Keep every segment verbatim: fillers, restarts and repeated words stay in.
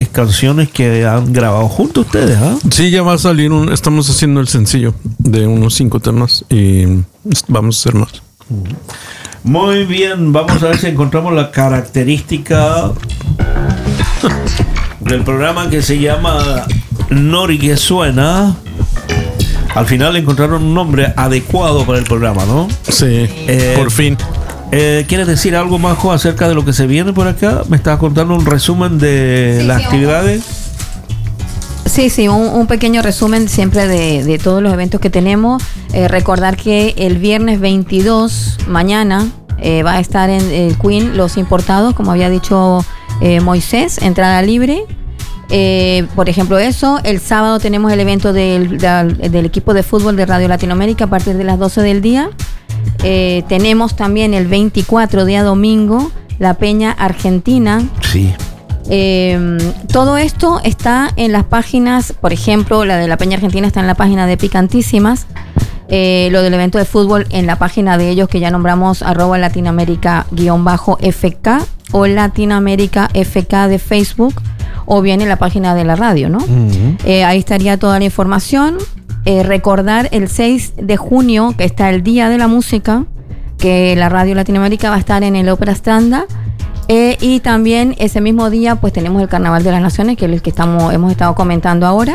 canciones que han grabado juntos ustedes, ¿ah? ¿eh? Sí, ya va a salir un, estamos haciendo el sencillo de unos cinco temas y vamos a hacer más. Muy bien, vamos a ver si encontramos la característica del programa que se llama Nori que suena. Al final encontraron un nombre adecuado para el programa, ¿no? Sí, eh, por fin. Eh, ¿Quieres decir algo, Majo, acerca de lo que se viene por acá? Me estabas contando un resumen de sí, las sí, actividades. Sí, sí, un, un pequeño resumen siempre de, de todos los eventos que tenemos. Eh, recordar que el viernes veintidós, mañana, eh, va a estar en el Queen Los Importados, como había dicho eh, Moisés, entrada libre. Eh, por ejemplo eso, el sábado tenemos el evento del, del, del equipo de fútbol de Radio Latinoamérica a partir de las doce del día. Eh, tenemos también el veinticuatro, día domingo, la Peña Argentina. Sí. Eh, todo esto está en las páginas, por ejemplo, la de la Peña Argentina está en la página de Picantísimas. Eh, lo del evento de fútbol en la página de ellos que ya nombramos, arroba Latinoamérica guión bajo F K o Latinoamérica F K de Facebook, o bien en la página de la radio, ¿no? Uh-huh. Eh, ahí estaría toda la información. Eh, recordar el seis de junio, que está el Día de la Música, que la Radio Latinoamérica va a estar en el Ópera Stranda. Eh, y también ese mismo día, pues tenemos el Carnaval de las Naciones, que es el que estamos, hemos estado comentando ahora.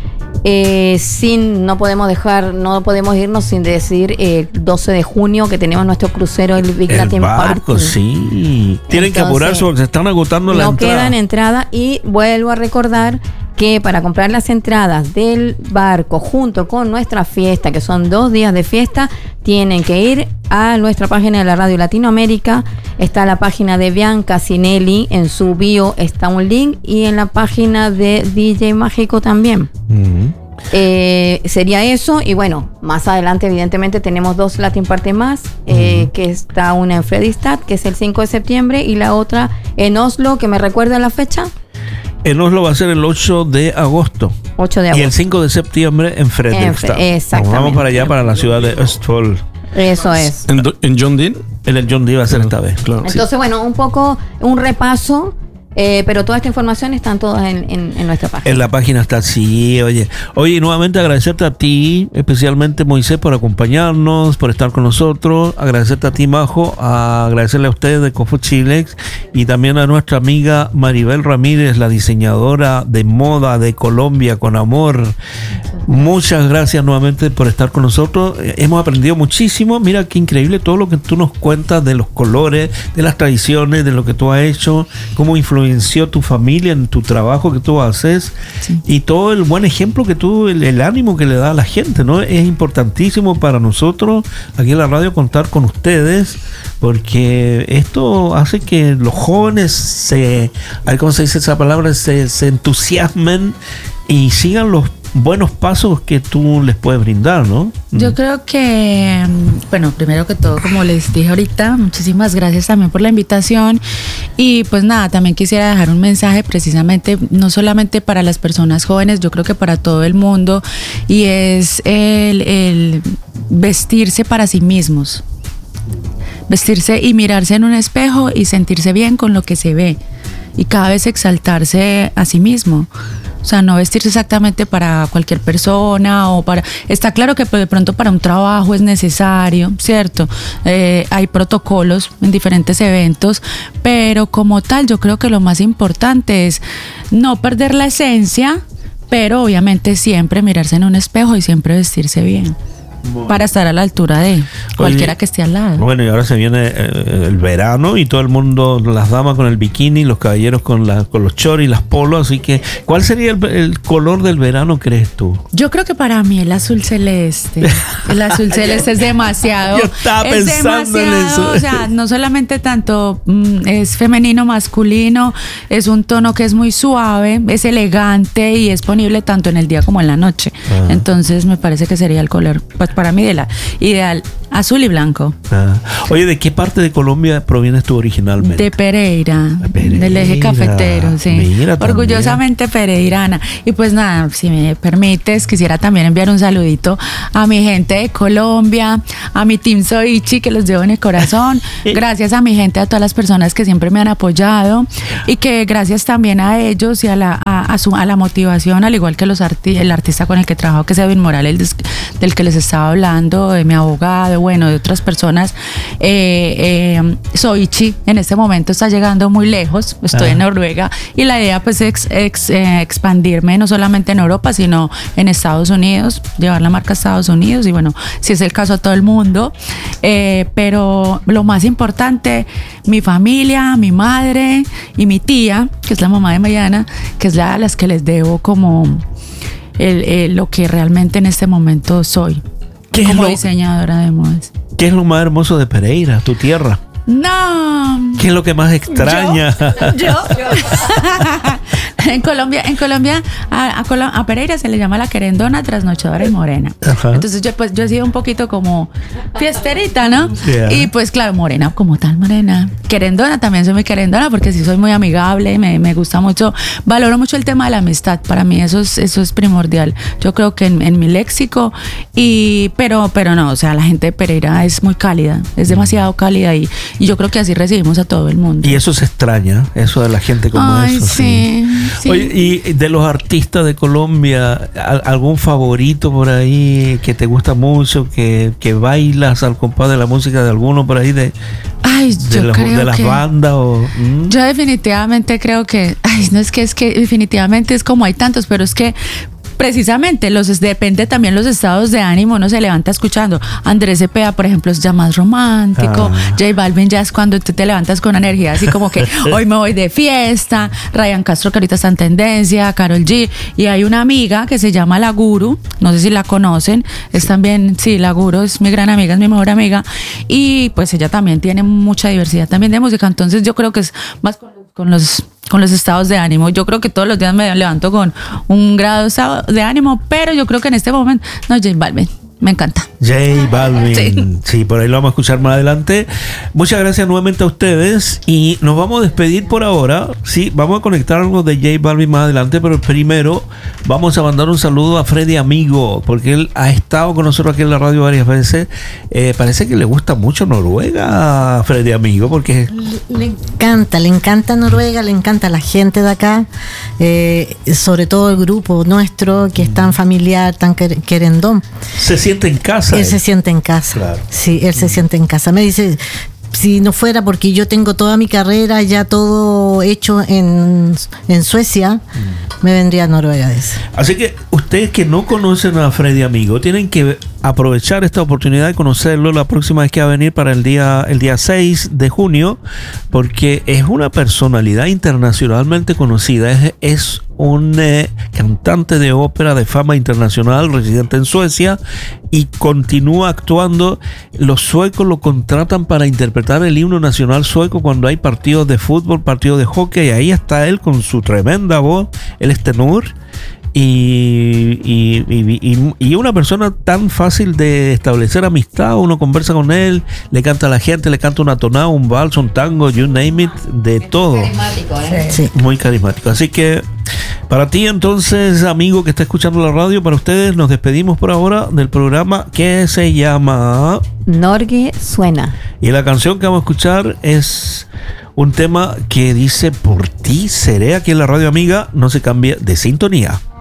Eh, sin, no podemos dejar, no podemos irnos sin decir el eh, doce de junio que tenemos nuestro crucero, el Big el Latin barco, Party. Sí. Tienen Entonces, que apurarse porque se están agotando la no entrada. No quedan entradas y vuelvo a recordar que para comprar las entradas del barco junto con nuestra fiesta, que son dos días de fiesta, tienen que ir a nuestra página de la Radio Latinoamérica. Está la página de Bianca Cinelli, en su bio está un link, y en la página de D J Mágico también. Uh-huh. Eh, sería eso, y bueno, más adelante evidentemente tenemos dos Latin Party más, eh, uh-huh. que está una en Fredrikstad, que es el cinco de septiembre, y la otra en Oslo, que me recuerda la fecha. En Oslo va a ser el ocho de agosto. ocho de agosto. Y el cinco de septiembre en Fredrikstad. Exactamente. Vamos para allá, para la ciudad de Østfold. Eso es. ¿En, en John Deere? En el John Deere va a ser esta vez, claro. Entonces, sí. bueno, un poco, un repaso. Eh, pero toda esta información están todas en, en, en nuestra página. En la página está, sí, oye. Oye, nuevamente agradecerte a ti, especialmente Moisés, por acompañarnos, por estar con nosotros. Agradecerte a ti, Majo, a agradecerle a ustedes de Cofu Chilex y también a nuestra amiga Maribel Ramírez, la diseñadora de moda de Colombia con amor. Muchas gracias nuevamente por estar con nosotros. Hemos aprendido muchísimo. Mira qué increíble todo lo que tú nos cuentas de los colores, de las tradiciones, de lo que tú has hecho, cómo influenció tu familia en tu trabajo que tú haces, sí. y todo el buen ejemplo que tú, el, el ánimo que le da a la gente, ¿no? Es importantísimo para nosotros aquí en la radio contar con ustedes, porque esto hace que los jóvenes se, ¿cómo se dice esa palabra? Se, se entusiasmen y sigan los buenos pasos que tú les puedes brindar, ¿no? Yo creo que, bueno, primero que todo, como les dije ahorita, muchísimas gracias también por la invitación, y pues nada, también quisiera dejar un mensaje precisamente, no solamente para las personas jóvenes, yo creo que para todo el mundo, y es el, el vestirse para sí mismos, vestirse y mirarse en un espejo y sentirse bien con lo que se ve, y cada vez exaltarse a sí mismo. O sea, no vestirse exactamente para cualquier persona o para... Está claro que de pronto para un trabajo es necesario, ¿cierto? Eh, hay protocolos en diferentes eventos, pero como tal yo creo que lo más importante es no perder la esencia, pero obviamente siempre mirarse en un espejo y siempre vestirse bien. Bueno. Para estar a la altura de cualquiera Oye, que esté al lado. Bueno, y ahora se viene eh, el verano y todo el mundo, las damas con el bikini, los caballeros con, la, con los choris, las polos, así que ¿cuál sería el, el color del verano, crees tú? Yo creo que para mí el azul celeste. El azul celeste es demasiado. Yo estaba es pensando en eso. O sea, no solamente tanto mm, es femenino, masculino, es un tono que es muy suave, es elegante y es ponible tanto en el día como en la noche. Ah. Entonces me parece que sería el color para mí de la ideal, azul y blanco. Ah. Oye, ¿de qué parte de Colombia provienes tú originalmente? De Pereira, Pereira, del eje cafetero, sí. Mira, orgullosamente pereirana. Y pues nada, si me permites, quisiera también enviar un saludito a mi gente de Colombia, a mi team Soichi, que los llevo en el corazón. Gracias a mi gente, a todas las personas que siempre me han apoyado y que gracias también a ellos y a la, a, a su, a la motivación, al igual que los arti el artista con el que trabajo, que es Edwin Morales, del, del que les estaba hablando, de mi abogado, bueno, de otras personas. Eh, eh, Soichi en este momento está llegando muy lejos, estoy ah. en Noruega y la idea pues es ex, eh, expandirme no solamente en Europa, sino en Estados Unidos, llevar la marca a Estados Unidos y bueno, si es el caso a todo el mundo. Eh, pero lo más importante, mi familia, mi madre y mi tía, que es la mamá de Mariana, que es la a las que les debo como el, el, lo que realmente en este momento soy como lo, diseñadora de modas. ¿Qué es lo más hermoso de Pereira, tu tierra? No. ¿Qué es lo que más extraña? Yo. Yo. En Colombia, en Colombia a, a, a Pereira se le llama la querendona, trasnochadora y morena. Ajá. Entonces yo pues yo he sido un poquito como fiesterita, ¿no? Yeah. Y pues claro, morena como tal, morena. Querendona, también soy muy querendona porque sí soy muy amigable, me, me gusta mucho, valoro mucho el tema de la amistad. Para mí eso es, eso es primordial. Yo creo que en, en mi léxico, y pero, pero no, o sea, la gente de Pereira es muy cálida, es demasiado cálida y, y yo creo que así recibimos a todo el mundo. Y eso se extraña, eso de la gente como Ay, eso. Sí. sí. Sí. Oye, y de los artistas de Colombia, ¿algún favorito por ahí que te gusta mucho, que, que bailas al compás de la música de alguno por ahí de, ay, de, yo los, creo de las que, bandas? O, ¿mm? Yo definitivamente creo que, ay, no es que es que definitivamente es como hay tantos, pero es que precisamente los depende también los estados de ánimo, uno se levanta escuchando. Andrés Cepeda, por ejemplo, es ya más romántico. Ah. J Balvin ya es cuando tú te levantas con una energía así como que hoy me voy de fiesta. Ryan Castro, que ahorita está en tendencia, Karol G. Y hay una amiga que se llama La Guru, no sé si la conocen, es también, sí, La Guru es mi gran amiga, es mi mejor amiga. Y pues ella también tiene mucha diversidad también de música, entonces yo creo que es más con, con los con los estados de ánimo. Yo creo que todos los días me levanto con un grado de ánimo, pero yo creo que en este momento, no, J Balvin, me encanta. J Balvin, sí. sí, por ahí lo vamos a escuchar más adelante. Muchas gracias nuevamente a ustedes y nos vamos a despedir por ahora. Sí, vamos a conectar algo de J Balvin más adelante, pero primero vamos a mandar un saludo a Freddy Amigo, porque él ha estado con nosotros aquí en la radio varias veces. Eh, parece que le gusta mucho Noruega a Freddy Amigo, porque le, le encanta, le encanta Noruega, le encanta la gente de acá, eh, sobre todo el grupo nuestro que es tan familiar, tan querendón. Se siente en casa. Él, él se siente en casa. Claro. Sí, él se siente en casa. Me dice, si no fuera porque yo tengo toda mi carrera ya todo hecho en, en Suecia, mm. me vendría a Noruega. Dice. Así que ustedes que no conocen a Freddy Amigo tienen que aprovechar esta oportunidad de conocerlo la próxima vez que va a venir para el día el día seis de junio, porque es una personalidad internacionalmente conocida, es, es un eh, cantante de ópera de fama internacional residente en Suecia y continúa actuando. Los suecos lo contratan para interpretar el himno nacional sueco cuando hay partidos de fútbol, partidos de hockey, y ahí está él con su tremenda voz, él es tenor. Y, y, y, y una persona tan fácil de establecer amistad, uno conversa con él, le canta a la gente, le canta una tonada, un vals, un tango, you name it, de todo. Carismático, ¿eh? Sí. Muy carismático. Así que para ti entonces, amigo que está escuchando la radio, para ustedes nos despedimos por ahora del programa que se llama Norge Suena. Y la canción que vamos a escuchar es un tema que dice: por ti seré, aquí en la radio amiga, no se cambie de sintonía.